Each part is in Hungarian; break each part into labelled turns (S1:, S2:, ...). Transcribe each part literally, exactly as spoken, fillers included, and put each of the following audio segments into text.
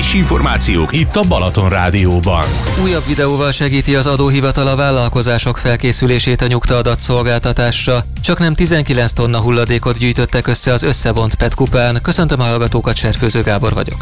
S1: Friss információk itt a Balaton Rádióban.
S2: Újabb videóval segíti az adóhivatal a vállalkozások felkészülését a nyugtaadatszolgáltatásra. Csaknem tizenkilenc tonna hulladékot gyűjtöttek össze az összevont pé e té kupán. Köszöntöm a hallgatókat, Serfőző Gábor vagyok.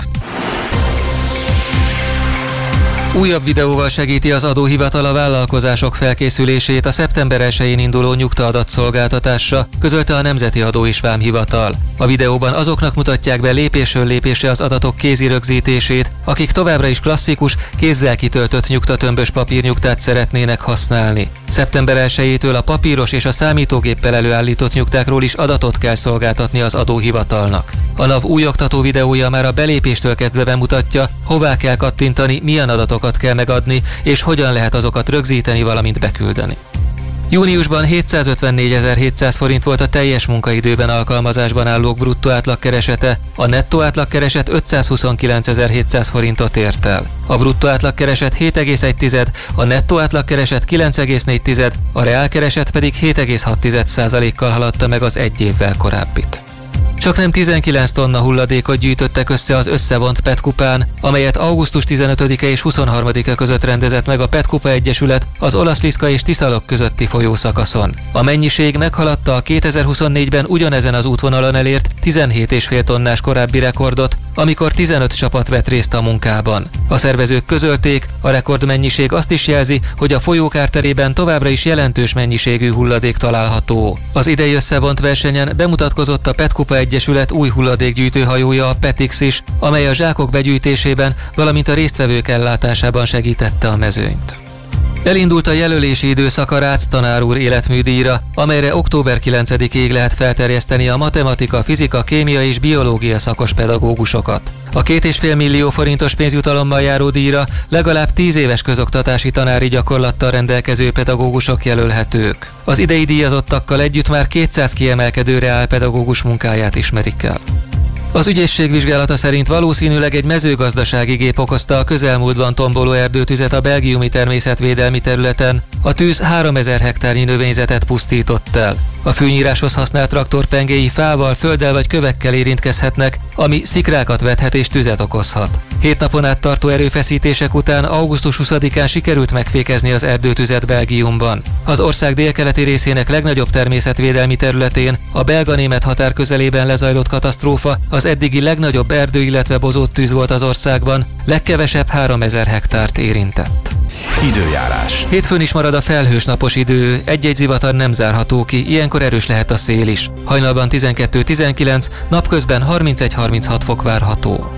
S2: Újabb videóval segíti az adóhivatal a vállalkozások felkészülését a szeptember elsején induló nyugtaadatszolgáltatásra, közölte a Nemzeti Adó és Vámhivatal. A videóban azoknak mutatják be lépésről lépésre az adatok kézi rögzítését, akik továbbra is klasszikus, kézzel kitöltött nyugtatömbös papírnyugtát szeretnének használni. szeptember elsejétől a papíros és a számítógéppel előállított nyugtákról is adatot kell szolgáltatni az adóhivatalnak. A NAV új oktató videója már a belépéstől kezdve bemutatja, hová kell kattintani, milyen adatokat kell megadni, és hogyan lehet azokat rögzíteni, valamint beküldeni. Júniusban hétszázötvennégyezer-hétszáz forint volt a teljes munkaidőben alkalmazásban állók bruttó átlagkeresete, a nettó átlagkereset ötszázhuszonkilencezer-hétszáz forintot ért el. A bruttó átlagkereset hét egész egy, a nettó átlagkereset kilenc egész négy, a reálkereset pedig hét egész hat százalékkal haladta meg az egy évvel korábbit. Csaknem tizenkilenc tonna hulladékot gyűjtöttek össze az összevont pé e té kupán, amelyet augusztus tizenötödike és huszonharmadika között rendezett meg a pé e té Kupa Egyesület az Olasz-Liszka és Tiszalok közötti folyószakaszon. A mennyiség meghaladta a kétezer-huszonnégyben ugyanezen az útvonalon elért tizenhét egész öt tonnás korábbi rekordot, amikor tizenöt csapat vett részt a munkában. A szervezők közölték, a rekordmennyiség azt is jelzi, hogy a folyók árterében továbbra is jelentős mennyiségű hulladék található. Az idei összevont versenyen bemutatkozott a pé e té Kupa Egyesület új hulladékgyűjtőhajója, a Petix is, amely a zsákok begyűjtésében, valamint a résztvevők ellátásában segítette a mezőnyt. Elindult a jelölési időszak a Rácz tanár úr életműdíjra, amelyre október kilencedikéig lehet felterjeszteni a matematika, fizika, kémia és biológia szakos pedagógusokat. A két és fél millió forintos pénzjutalommal járó díjra legalább tíz éves közoktatási tanári gyakorlattal rendelkező pedagógusok jelölhetők. Az idei díjazottakkal együtt már kétszáz kiemelkedő reálpedagógus munkáját ismerik el. Az ügyészség vizsgálata szerint valószínűleg egy mezőgazdasági gép okozta a közelmúltban tomboló erdőtüzet a belgiumi természetvédelmi területen. A tűz háromezer hektárnyi növényzetet pusztított el. A fűnyíráshoz használt traktorpengéi fával, földdel vagy kövekkel érintkezhetnek, ami szikrákat vethet és tüzet okozhat. Hét napon át tartó erőfeszítések után augusztus huszadikán sikerült megfékezni az erdőtüzet Belgiumban. Az ország délkeleti részének legnagyobb természetvédelmi területén, a belga-német határ közelében lezajlott katasztrófa az eddigi legnagyobb erdő, illetve bozót tűz volt az országban, legkevesebb háromezer hektárt érintett.
S1: Időjárás.
S2: Hétfőn is marad a felhős napos idő, egy-egy zivatar nem zárható ki, ilyenkor erős lehet a szél is. Hajnalban tizenkettő tizenkilenc, napközben harmincegyharminchat fok várható.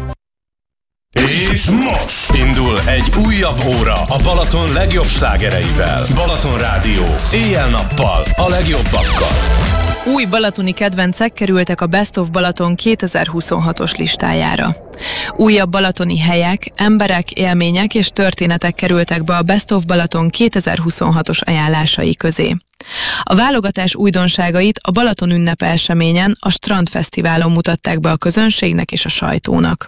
S1: És most indul egy újabb óra a Balaton legjobb slágereivel. Balaton Rádió, éjjel-nappal, a legjobbakkal.
S3: Új balatoni kedvencek kerültek a Best of Balaton kétezer-huszonhatos listájára. Újabb balatoni helyek, emberek, élmények és történetek kerültek be a Best of Balaton kétezer-huszonhatos ajánlásai közé. A válogatás újdonságait a Balaton ünnepe eseményen, a Strandfesztiválon mutatták be a közönségnek és a sajtónak.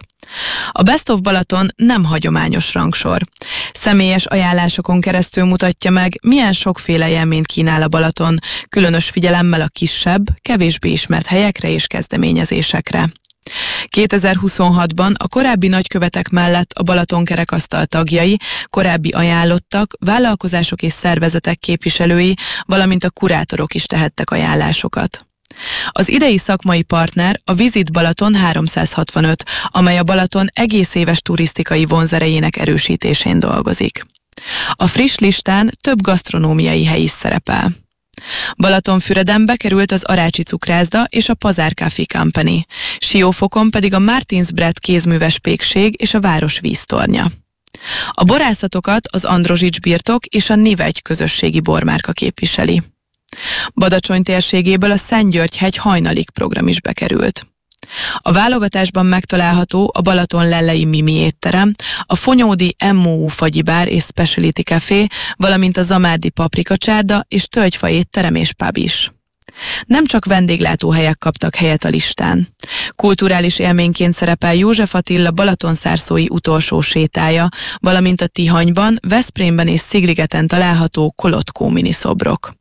S3: A Best of Balaton nem hagyományos rangsor. Személyes ajánlásokon keresztül mutatja meg, milyen sokféle élményt kínál a Balaton, különös figyelemmel a kisebb, kevésbé ismert helyekre és kezdeményezésekre. kétezer-huszonhatban a korábbi nagykövetek mellett a Balaton kerekasztal tagjai, korábbi ajánlottak, vállalkozások és szervezetek képviselői, valamint a kurátorok is tehettek ajánlásokat. Az idei szakmai partner a Visit Balaton háromszázhatvanöt, amely a Balaton egész éves turisztikai vonzerejének erősítésén dolgozik. A friss listán több gasztronómiai hely is szerepel. Balatonfüreden bekerült az Arácsi Cukrászda és a Pazár Coffee Company, Siófokon pedig a Martinsbrett kézműves pékség és a város víztornya. A borászatokat az Androzsics birtok és a Nivegy közösségi bormárka képviseli. Badacsony térségéből a Szentgyörgy-hegy hajnalik program is bekerült. A válogatásban megtalálható a Balaton Lellei Mimi étterem, a Fonyódi em o u fagyibár és Speciality Café, valamint a Zamárdi paprikacsárda és Tölgyfa étterem és pub is. Nem csak vendéglátóhelyek kaptak helyet a listán. Kulturális élményként szerepel József Attila balatonszárszói utolsó sétája, valamint a Tihanyban, Veszprémben és Szigligeten található Kolotkó miniszobrok.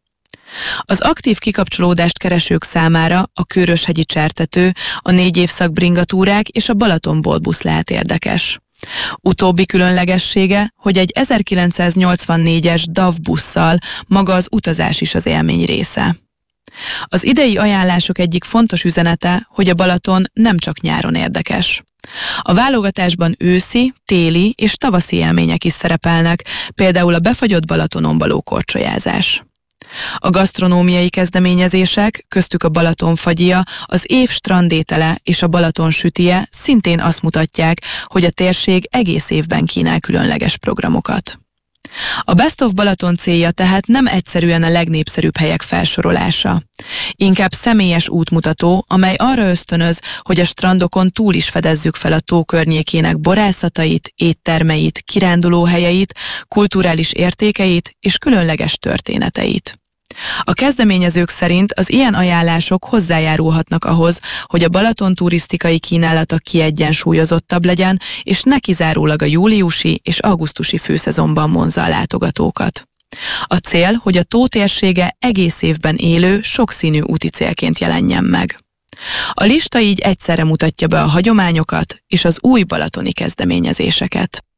S3: Az aktív kikapcsolódást keresők számára a Kőröshegyi csertető, a négy évszak bringatúrák és a Balaton boltbusz lehet érdekes. Utóbbi különlegessége, hogy egy ezerkilencszáznyolcvannégyes dé á vé busszal maga az utazás is az élmény része. Az idei ajánlások egyik fontos üzenete, hogy a Balaton nem csak nyáron érdekes. A válogatásban őszi, téli és tavaszi élmények is szerepelnek, például a befagyott Balatonon való korcsolyázás. A gasztronómiai kezdeményezések, köztük a Balaton fagyia, az év strandétele és a Balaton sütije szintén azt mutatják, hogy a térség egész évben kínál különleges programokat. A Best of Balaton célja tehát nem egyszerűen a legnépszerűbb helyek felsorolása. Inkább személyes útmutató, amely arra ösztönöz, hogy a strandokon túl is fedezzük fel a tó környékének borászatait, éttermeit, kirándulóhelyeit, kulturális értékeit és különleges történeteit. A kezdeményezők szerint az ilyen ajánlások hozzájárulhatnak ahhoz, hogy a Balaton turisztikai kínálata kiegyensúlyozottabb legyen, és ne kizárólag a júliusi és augusztusi főszezonban vonzza a látogatókat. A cél, hogy a tó térsége egész évben élő, sokszínű úti célként jelenjen meg. A lista így egyszerre mutatja be a hagyományokat és az új balatoni kezdeményezéseket.